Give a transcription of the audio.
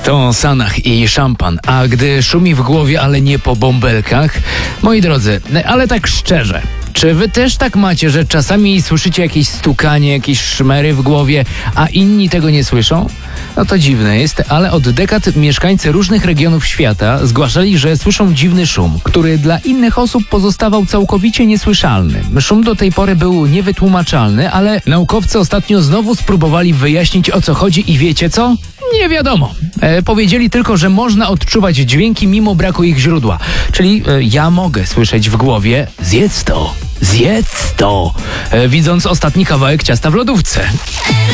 To Sanach i szampan. A gdy szumi w głowie, ale nie po bąbelkach? Moi drodzy, ale tak szczerze, czy wy też tak macie, że czasami słyszycie jakieś stukanie, jakieś szmery w głowie, a inni tego nie słyszą? No to dziwne jest, ale od dekad mieszkańcy różnych regionów świata zgłaszali, że słyszą dziwny szum, który dla innych osób pozostawał całkowicie niesłyszalny. Szum do tej pory był niewytłumaczalny, ale naukowcy ostatnio znowu spróbowali wyjaśnić, o co chodzi i wiecie co? Nie wiadomo. Powiedzieli tylko, że można odczuwać dźwięki mimo braku ich źródła. Czyli ja mogę słyszeć w głowie zjedz to, widząc ostatni kawałek ciasta w lodówce.